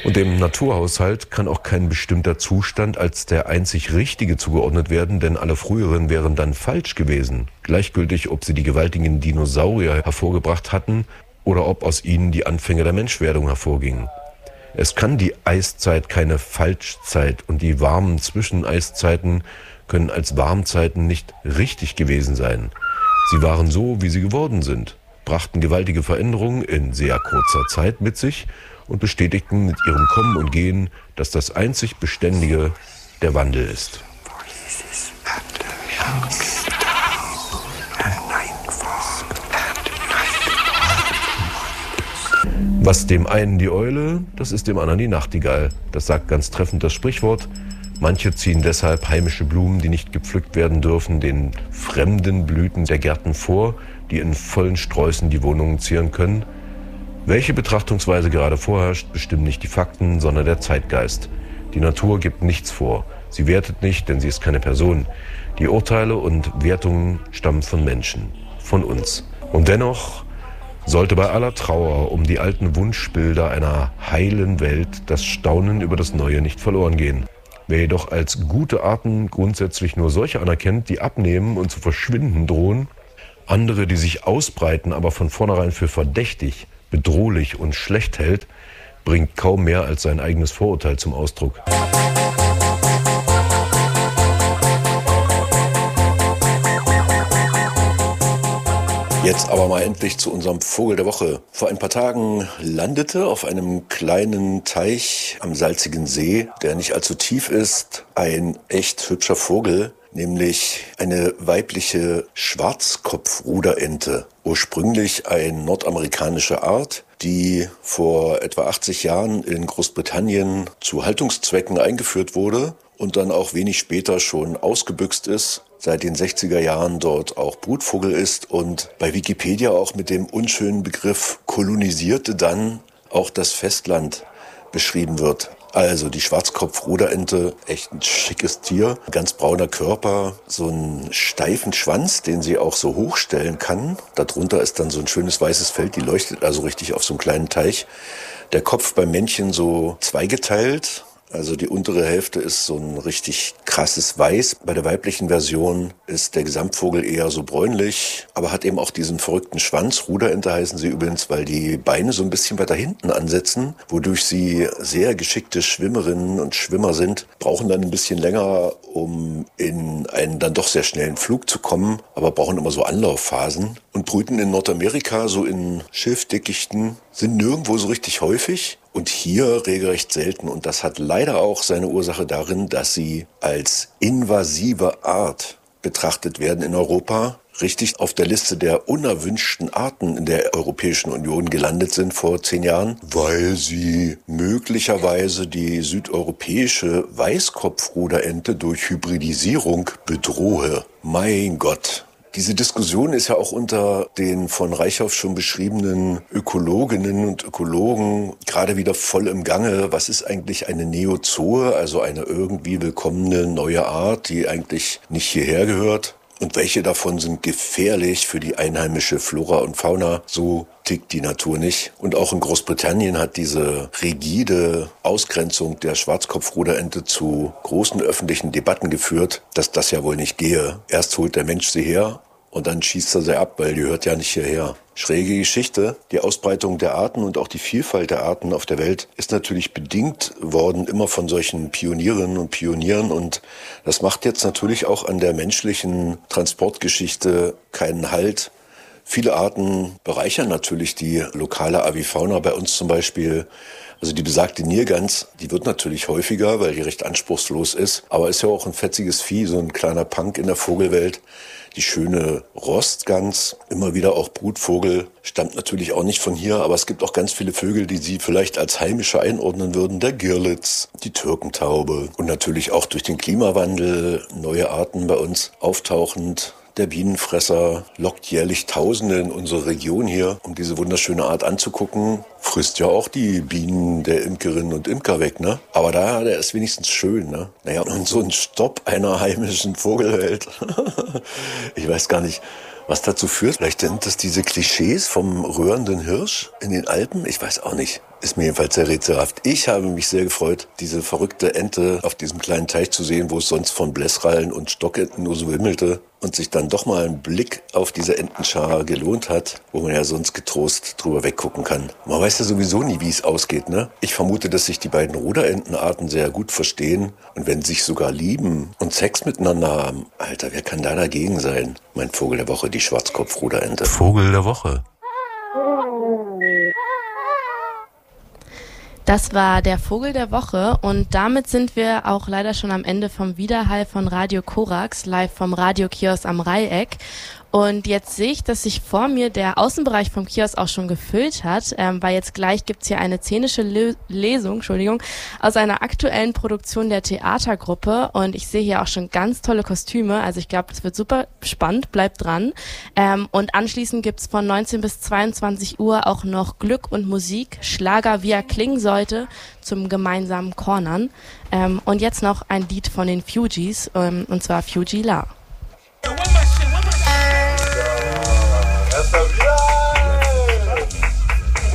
Und dem Naturhaushalt kann auch kein bestimmter Zustand als der einzig richtige zugeordnet werden, denn alle früheren wären dann falsch gewesen. Gleichgültig, ob sie die gewaltigen Dinosaurier hervorgebracht hatten oder ob aus ihnen die Anfänge der Menschwerdung hervorgingen. Es kann die Eiszeit keine Falschzeit und die warmen Zwischeneiszeiten können als Warmzeiten nicht richtig gewesen sein. Sie waren so, wie sie geworden sind, brachten gewaltige Veränderungen in sehr kurzer Zeit mit sich und bestätigten mit ihrem Kommen und Gehen, dass das einzig Beständige der Wandel ist. Was dem einen die Eule, das ist dem anderen die Nachtigall. Das sagt ganz treffend das Sprichwort. Manche ziehen deshalb heimische Blumen, die nicht gepflückt werden dürfen, den fremden Blüten der Gärten vor, die in vollen Sträußen die Wohnungen zieren können. Welche Betrachtungsweise gerade vorherrscht, bestimmen nicht die Fakten, sondern der Zeitgeist. Die Natur gibt nichts vor. Sie wertet nicht, denn sie ist keine Person. Die Urteile und Wertungen stammen von Menschen, von uns. Und dennoch sollte bei aller Trauer um die alten Wunschbilder einer heilen Welt das Staunen über das Neue nicht verloren gehen. Wer jedoch als gute Arten grundsätzlich nur solche anerkennt, die abnehmen und zu verschwinden drohen, andere, die sich ausbreiten, aber von vornherein für verdächtig, bedrohlich und schlecht hält, bringt kaum mehr als sein eigenes Vorurteil zum Ausdruck. Jetzt aber mal endlich zu unserem Vogel der Woche. Vor ein paar Tagen landete auf einem kleinen Teich am salzigen See, der nicht allzu tief ist, ein echt hübscher Vogel, nämlich eine weibliche Schwarzkopfruderente. Ursprünglich eine nordamerikanische Art, die vor etwa 80 Jahren in Großbritannien zu Haltungszwecken eingeführt wurde und dann auch wenig später schon ausgebüxt ist, seit den 60er Jahren dort auch Brutvogel ist und bei Wikipedia auch mit dem unschönen Begriff kolonisierte dann auch das Festland beschrieben wird. Also die Schwarzkopfruderente, echt ein schickes Tier, ganz brauner Körper, so einen steifen Schwanz, den sie auch so hochstellen kann. Darunter ist dann so ein schönes weißes Feld, die leuchtet also richtig auf so einem kleinen Teich. Der Kopf beim Männchen so zweigeteilt. Also die untere Hälfte ist so ein richtig krasses Weiß. Bei der weiblichen Version ist der Gesamtvogel eher so bräunlich, aber hat eben auch diesen verrückten Schwanz. Ruderente heißen sie übrigens, weil die Beine so ein bisschen weiter hinten ansetzen, wodurch sie sehr geschickte Schwimmerinnen und Schwimmer sind, brauchen dann ein bisschen länger, um in einen dann doch sehr schnellen Flug zu kommen, aber brauchen immer so Anlaufphasen und brüten in Nordamerika so in Schilfdickichten, sind nirgendwo so richtig häufig. Und hier regelrecht selten. Und das hat leider auch seine Ursache darin, dass sie als invasive Art betrachtet werden in Europa, richtig auf der Liste der unerwünschten Arten in der Europäischen Union gelandet sind vor 10 Jahren, weil sie möglicherweise die südeuropäische Weißkopfruderente durch Hybridisierung bedrohe. Mein Gott! Diese Diskussion ist ja auch unter den von Reichhoff schon beschriebenen Ökologinnen und Ökologen gerade wieder voll im Gange. Was ist eigentlich eine Neozoe, also eine irgendwie willkommene neue Art, die eigentlich nicht hierher gehört? Und welche davon sind gefährlich für die einheimische Flora und Fauna? So tickt die Natur nicht. Und auch in Großbritannien hat diese rigide Ausgrenzung der Schwarzkopfruderente zu großen öffentlichen Debatten geführt, dass das ja wohl nicht gehe. Erst holt der Mensch sie her und dann schießt er sie ab, weil die hört ja nicht hierher. Schräge Geschichte. Die Ausbreitung der Arten und auch die Vielfalt der Arten auf der Welt ist natürlich bedingt worden immer von solchen Pionierinnen und Pionieren und das macht jetzt natürlich auch an der menschlichen Transportgeschichte keinen Halt. Viele Arten bereichern natürlich die lokale Avifauna, bei uns zum Beispiel. Also die besagte Nilgans, die wird natürlich häufiger, weil die recht anspruchslos ist, aber ist ja auch ein fetziges Vieh, so ein kleiner Punk in der Vogelwelt. Die schöne Rostgans, immer wieder auch Brutvogel, stammt natürlich auch nicht von hier, aber es gibt auch ganz viele Vögel, die sie vielleicht als heimische einordnen würden. Der Girlitz, die Türkentaube und natürlich auch durch den Klimawandel neue Arten bei uns auftauchend. Der Bienenfresser lockt jährlich Tausende in unsere Region hier, um diese wunderschöne Art anzugucken. Frisst ja auch die Bienen der Imkerinnen und Imker weg, ne? Aber der ist wenigstens schön, ne? Naja, und so ein Stopp einer heimischen Vogelwelt. Ich weiß gar nicht, was dazu führt. Vielleicht sind das diese Klischees vom rührenden Hirsch in den Alpen. Ich weiß auch nicht. Ist mir jedenfalls sehr rätselhaft. Ich habe mich sehr gefreut, diese verrückte Ente auf diesem kleinen Teich zu sehen, wo es sonst von Blässrallen und Stockenten nur so wimmelte und sich dann doch mal ein Blick auf diese Entenschar gelohnt hat, wo man ja sonst getrost drüber weggucken kann. Man weiß ja sowieso nie, wie es ausgeht, ne? Ich vermute, dass sich die beiden Ruderentenarten sehr gut verstehen und wenn sie sich sogar lieben und Sex miteinander haben. Alter, wer kann da dagegen sein? Mein Vogel der Woche, die Schwarzkopfruderente. Vogel der Woche. Das war der Vogel der Woche und damit sind wir auch leider schon am Ende vom Widerhall von Radio Korax, live vom Radiokiosk am Reiheck. Und jetzt sehe ich, dass sich vor mir der Außenbereich vom Kiosk auch schon gefüllt hat, weil jetzt gleich gibt's hier eine szenische Lesung, aus einer aktuellen Produktion der Theatergruppe und ich sehe hier auch schon ganz tolle Kostüme, also ich glaube, das wird super spannend, bleibt dran. Und anschließend gibt's von 19 bis 22 Uhr auch noch Glück und Musik, Schlager, wie er klingen sollte, zum gemeinsamen Cornern. Und jetzt noch ein Lied von den Fugees, und zwar Fugees La.